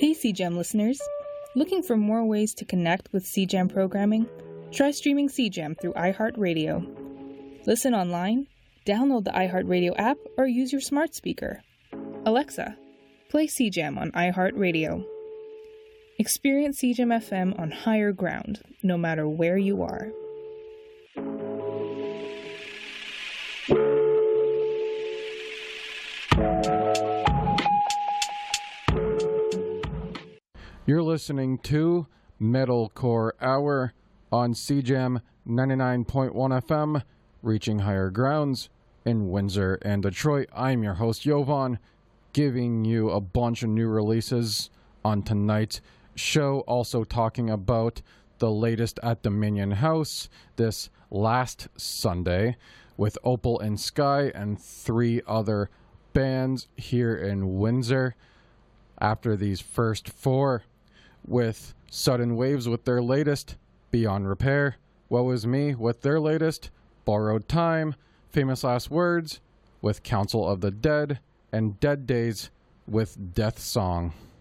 Hey CJAM listeners! Looking for more ways to connect with CJAM programming? Try streaming CJAM through iHeartRadio. Listen online, download the iHeartRadio app, or use your smart speaker. Alexa, play CJAM on iHeartRadio. Experience CJAM FM on higher ground, no matter where you are. You're listening to Metalcore Hour on CJAM 99.1 FM, reaching higher grounds in Windsor and Detroit. I'm your host, Jovan, giving you a bunch of new releases on tonight's show, also talking about the latest at Dominion House this last Sunday with Opal and Sky and 3 other bands here in Windsor. After these first 4, with Sudden Waves with their latest, Beyond Repair, Woe Is Me with their latest, Borrowed Time, Famous Last Words with Council of the Dead, and Dead Days with Death Song.